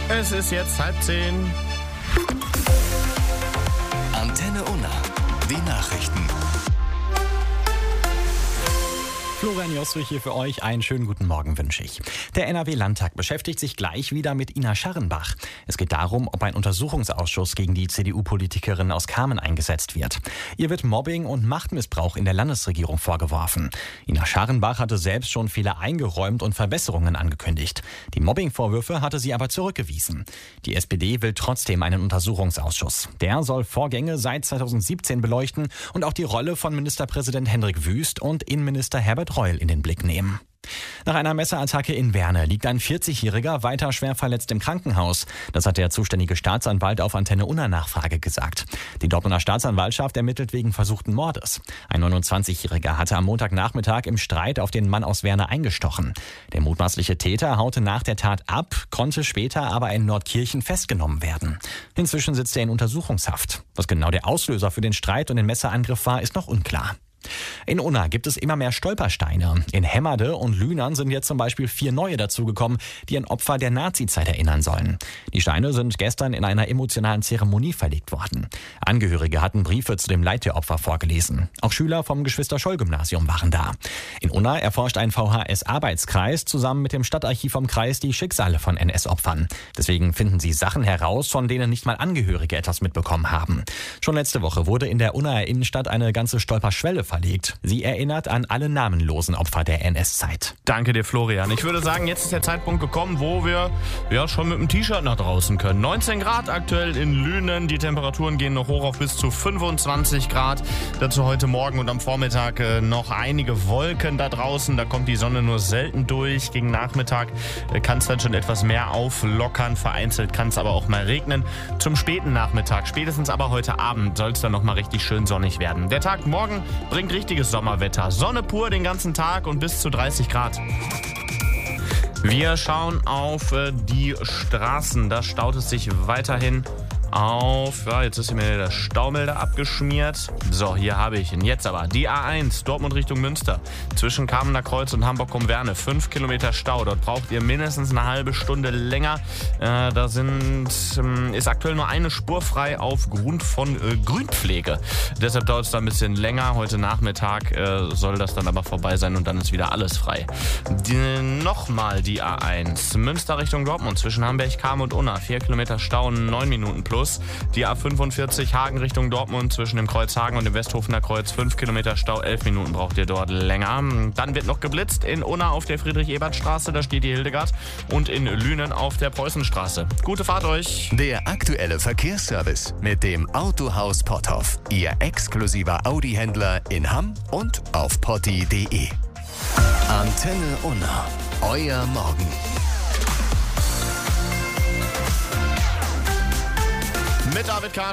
Es ist jetzt 9:30. Antenne Unna. Die Nachrichten. Florian Josrich hier für euch. Einen schönen guten Morgen wünsche ich. Der NRW-Landtag beschäftigt sich gleich wieder mit Ina Scharrenbach. Es geht darum, ob ein Untersuchungsausschuss gegen die CDU-Politikerin aus Kamen eingesetzt wird. Ihr wird Mobbing und Machtmissbrauch in der Landesregierung vorgeworfen. Ina Scharrenbach hatte selbst schon Fehler eingeräumt und Verbesserungen angekündigt. Die Mobbing-Vorwürfe hatte sie aber zurückgewiesen. Die SPD will trotzdem einen Untersuchungsausschuss. Der soll Vorgänge seit 2017 beleuchten und auch die Rolle von Ministerpräsident Hendrik Wüst und Innenminister Herbert Reul in den Blick nehmen. Nach einer Messerattacke in Werne liegt ein 40-Jähriger weiter schwer verletzt im Krankenhaus. Das hat der zuständige Staatsanwalt auf Antenne Unna Nachfrage gesagt. Die Dortmunder Staatsanwaltschaft ermittelt wegen versuchten Mordes. Ein 29-Jähriger hatte am Montagnachmittag im Streit auf den Mann aus Werne eingestochen. Der mutmaßliche Täter haute nach der Tat ab, konnte später aber in Nordkirchen festgenommen werden. Inzwischen sitzt er in Untersuchungshaft. Was genau der Auslöser für den Streit und den Messerangriff war, ist noch unklar. In Unna gibt es immer mehr Stolpersteine. In Hemmerde und Lühnern sind jetzt zum Beispiel 4 neue dazugekommen, die an Opfer der Nazizeit erinnern sollen. Die Steine sind gestern in einer emotionalen Zeremonie verlegt worden. Angehörige hatten Briefe zu dem Leid der Opfer vorgelesen. Auch Schüler vom Geschwister-Scholl-Gymnasium waren da. In Unna erforscht ein VHS-Arbeitskreis zusammen mit dem Stadtarchiv vom Kreis die Schicksale von NS-Opfern. Deswegen finden sie Sachen heraus, von denen nicht mal Angehörige etwas mitbekommen haben. Schon letzte Woche wurde in der Unnaer Innenstadt eine ganze Stolperschwelle verlegt. Sie erinnert an alle namenlosen Opfer der NS-Zeit. Danke dir, Florian. Ich würde sagen, jetzt ist der Zeitpunkt gekommen, wo wir schon mit dem T-Shirt nach draußen können. 19 Grad aktuell in Lünen. Die Temperaturen gehen noch hoch auf bis zu 25 Grad. Dazu heute Morgen und am Vormittag noch einige Wolken da draußen. Da kommt die Sonne nur selten durch. Gegen Nachmittag kann es dann schon etwas mehr auflockern. Vereinzelt kann es aber auch mal regnen. Zum späten Nachmittag, spätestens aber heute Abend, soll es dann noch mal richtig schön sonnig werden. Der Tag morgen bringt richtiges Sommerwetter. Sonne pur den ganzen Tag und bis zu 30 Grad. Wir schauen auf die Straßen. Da staut es sich weiterhin auf. Ja, jetzt ist mir der Staumelder abgeschmiert. So, hier habe ich ihn. Jetzt aber die A1, Dortmund Richtung Münster. Zwischen Kamener Kreuz und Hamburg-Werne. 5 Kilometer Stau. Dort braucht ihr mindestens eine halbe Stunde länger. Da ist aktuell nur eine Spur frei aufgrund von Grünpflege. Deshalb dauert es da ein bisschen länger. Heute Nachmittag soll das dann aber vorbei sein und dann ist wieder alles frei. Nochmal die A1. Münster Richtung Dortmund. Zwischen Hamburg, Kam und Unna. 4 Kilometer Stau, 9 Minuten plus. Die A45 Hagen Richtung Dortmund zwischen dem Kreuz Hagen und dem Westhofener Kreuz. 5 Kilometer Stau, 11 Minuten braucht ihr dort länger. Dann wird noch geblitzt in Unna auf der Friedrich-Ebert-Straße, da steht die Hildegard. Und in Lünen auf der Preußenstraße. Gute Fahrt euch! Der aktuelle Verkehrsservice mit dem Autohaus Potthoff. Ihr exklusiver Audi-Händler in Hamm und auf potti.de. Antenne Unna. Euer Morgen. Mit David Karsch.